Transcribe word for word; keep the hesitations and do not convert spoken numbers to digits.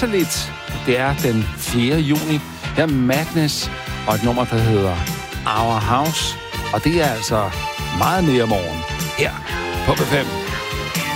latterligt. Det er den fjerde juni. Her er Madness og et nummer, der hedder Our House. Og det er altså meget mere morgen her på B fem.